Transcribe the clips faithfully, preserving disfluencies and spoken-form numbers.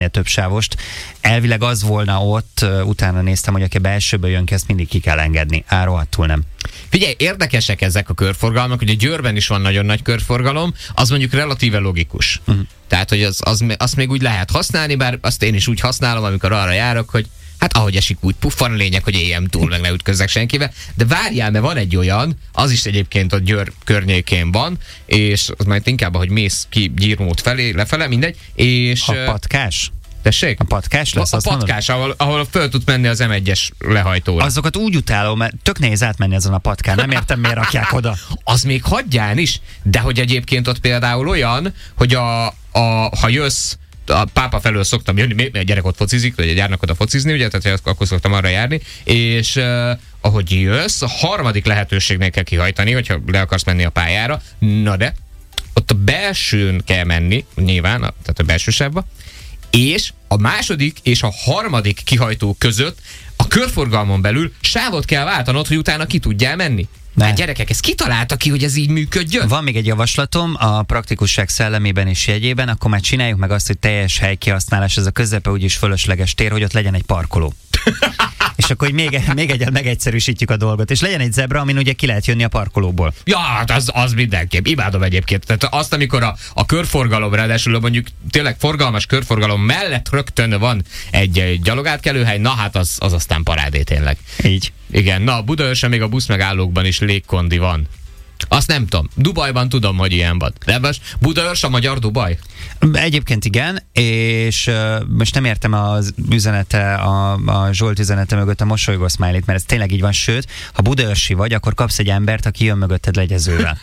több sávost. Elvileg az volna ott, utána néztem, hogy aki belsőből jön ki, ezt mindig ki kell engedni. Á, rohadtul nem. Figyelj, érdekesek ezek a körforgalmak, ugye Győrben is van nagyon nagy körforgalom, az mondjuk relatíve logikus. Uh-huh. Tehát, hogy az, az, azt még úgy lehet használni, bár azt én is úgy használom, amikor arra járok, hogy hát ahogy esik, úgy puffan, a lényeg, hogy éljem túl, meg ne ütközzek senkivel. De várjál, mert van egy olyan, az is egyébként a Győr környékén van, és az majd inkább, ahogy mész ki Gyirmót felé, lefele, mindegy. És, a patkás? Tessék? A patkás lesz? A, a patkás, ahol, ahol föl tud menni az em egyes lehajtóra. Azokat úgy utálom, mert tök nehéz átmenni ezen a patkán. Nem értem, miért rakják oda. Az még hagyján is, de hogy egyébként ott például olyan, hogy a, a, ha jössz, a pápa felől szoktam jönni, mert a gyerek ott focizik, vagy járnak oda focizni, ugye, tehát akkor szoktam arra járni, és uh, ahogy jössz, a harmadik lehetőségnél kell kihajtani, hogyha le akarsz menni a pályára, na de, ott a belsőn kell menni, nyilván, a, tehát a belső sávba, és a második és a harmadik kihajtó között a körforgalmon belül sávot kell váltanod, hogy utána ki tudjál menni. Hát gyerekek, ezt kitalálta ki, hogy ez így működjön? Van még egy javaslatom, a praktikusság szellemében és jegyében, akkor már csináljuk meg azt, hogy teljes helykihasználás, ez a közepe úgyis fölösleges tér, hogy ott legyen egy parkoló. És akkor még, még egyet megegyszerűsítjük a dolgot. És legyen egy zebra, amin ugye ki lehet jönni a parkolóból. Ja, hát az, az mindenképp. Imádom egyébként. Tehát azt, amikor a, a körforgalom, ráadásul mondjuk tényleg forgalmas körforgalom mellett rögtön van egy, egy gyalogátkelőhely, na hát az, az aztán parádé tényleg. Így. Igen, na Budaörsön még a buszmegállókban is légkondi van. Azt nem tudom. Dubajban tudom, hogy ilyen van. De most Budaörs a magyar Dubaj? Egyébként igen, és uh, most nem értem az üzenete, a, a Zsolt üzenete mögött a mosolygó smiley-t, mert ez tényleg így van, sőt, ha budaörsi vagy, akkor kapsz egy embert, aki jön mögötted legyezővel.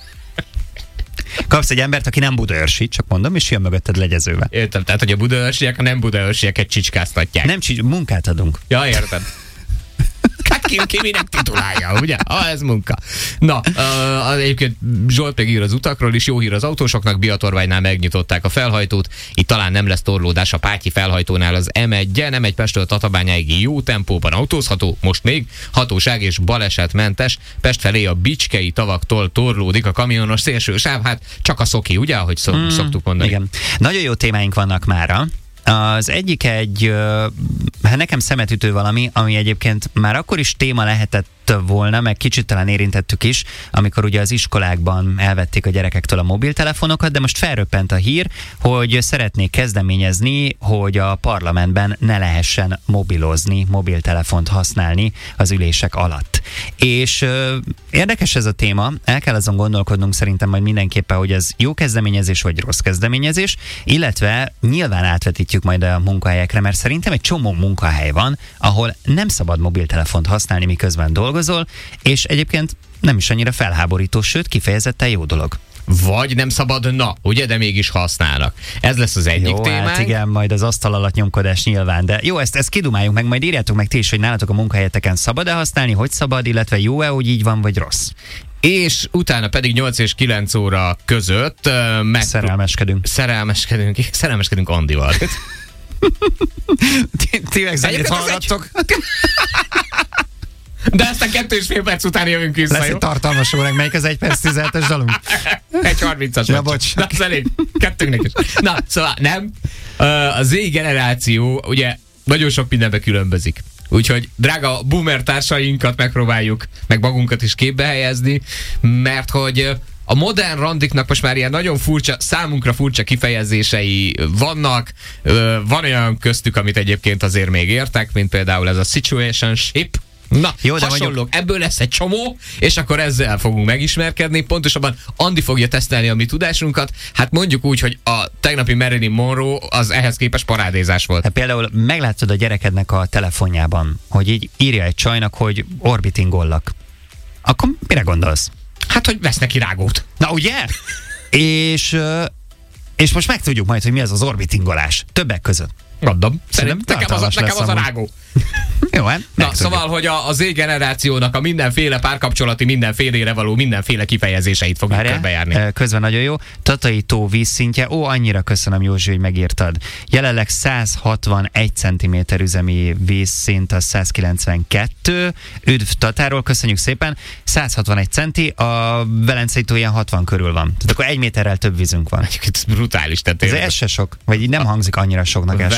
Kapsz egy embert, aki nem budaörsi, csak mondom, és jön mögötted legyezővel. Értem, tehát hogy a budaörsiek, a nem budaörsieket csicskáztatják. Nem csics, munkát adunk. Ja, értem. Hát ki, ki minek titulálja, ugye? Ah, ez munka. Na, uh, egyébként Zsolt meg ír az utakról is, jó hír az autósoknak, Biatorványnál megnyitották a felhajtót, itt talán nem lesz torlódás a Pátyi felhajtónál az em egyel, nem egy Pesttől Tatabányáig jó tempóban autózható, most még hatóság és balesetmentes, Pest felé a Bicskei tavaktól torlódik a kamionos szélső sáv, hát csak a szoki, ugye, ahogy szok, mm, szoktuk mondani. Igen. Nagyon jó témáink vannak mára. Az egyik egy, hát nekem szemetütő valami, ami egyébként már akkor is téma lehetett volna, meg kicsit talán érintettük is, amikor ugye az iskolákban elvették a gyerekektől a mobiltelefonokat, de most felröppent a hír, hogy szeretnék kezdeményezni, hogy a parlamentben ne lehessen mobilozni, mobiltelefont használni az ülések alatt. És ö, érdekes ez a téma, el kell azon gondolkodnunk szerintem majd mindenképpen, hogy ez jó kezdeményezés vagy rossz kezdeményezés, illetve nyilván átvetítjük majd a munkahelyekre, mert szerintem egy csomó munkahely van, ahol nem szabad mobiltelefont használni, miközben dolgozol, és egyébként nem is annyira felháborító, sőt kifejezetten jó dolog. Vagy nem szabadna, ugye, de mégis használnak. Ez lesz az egyik jó, témánk. Hát igen, majd az asztal alatt nyomkodás nyilván, de jó, ezt, ezt kidumáljuk meg, majd írjátok meg ti is, hogy nálatok a munkahelyeteken szabad-e használni, hogy szabad, illetve jó-e, hogy így van, vagy rossz. És utána pedig nyolc és kilenc óra között uh, meg... Szerelmeskedünk. Szerelmeskedünk. Szerelmeskedünk Andival. Ti meg zenét hallgattok. De aztán kettő és fél perc után jövünk vissza. Lesz egy tartalmas óránk, melyik az egy perc tizenhetes dalunk? Egy harmincas. Ja, bocs. Na, ez elég. Kettőnknek is. Na, szóval nem. A Z generáció ugye nagyon sok mindenbe különbözik. Úgyhogy drága boomer társainkat megpróbáljuk, meg magunkat is képbe helyezni, mert hogy a modern randiknak most már ilyen nagyon furcsa, számunkra furcsa kifejezései vannak. Van olyan köztük, amit egyébként azért még értek, mint például ez a situationship. Na, jó, de hasonlók, mondjuk... ebből lesz egy csomó, és akkor ezzel fogunk megismerkedni. Pontosabban Andi fogja tesztelni a mi tudásunkat. Hát mondjuk úgy, hogy a tegnapi Marilyn Monroe az ehhez képest parádézás volt. Hát például meglátod a gyerekednek a telefonjában, hogy így írja egy csajnak, hogy orbitingollak. Akkor mire gondolsz? Hát, hogy vesz neki rágót. Na ugye? és, és most megtudjuk majd, hogy mi az az orbitingolás. Többek között. Mondom. Szerintem nekem az a, nekem az a rágó. Jó, hát Na, szóval, hogy a, a Z-generációnak a mindenféle párkapcsolati mindenfélére való mindenféle kifejezéseit fogjuk körbejárni. Közben nagyon jó. Tatai tó vízszintje. Ó, annyira köszönöm, Józsi, hogy megírtad. Jelenleg száz hatvanegy centiméter üzemi vízszint, a száz kilencvenkettő. Üdv Tatáról, köszönjük szépen. száz hatvanegy centi, a Velencei tó ilyen hatvan körül van. Tehát akkor egy méterrel több vízünk van. Ez brutális. Tehát ez, ez se sok, vagy így nem hangzik annyira soknak.